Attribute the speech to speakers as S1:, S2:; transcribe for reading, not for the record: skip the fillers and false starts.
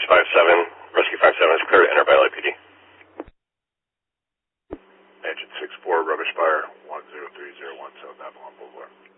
S1: Rubbish 57, Rescue 57 is clear to enter by LAPD. Agent 6-4, Rubbish Fire.